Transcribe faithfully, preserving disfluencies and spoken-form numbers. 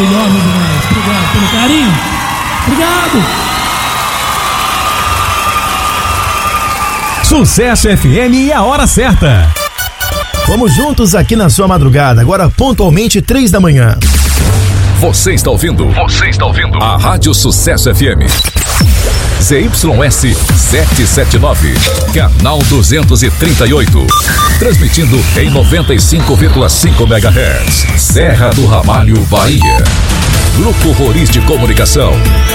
maravilhosa demais. Obrigado pelo carinho. Obrigado. Sucesso F M e a hora certa. Vamos juntos aqui na sua madrugada, agora pontualmente três da manhã. Você está ouvindo? Você está ouvindo? A Rádio Sucesso F M. Z Y S setecentos e setenta e nove, canal duzentos e trinta e oito. Transmitindo em noventa e cinco vírgula cinco megahertz. Serra do Ramalho, Bahia. Grupo Roriz de Comunicação.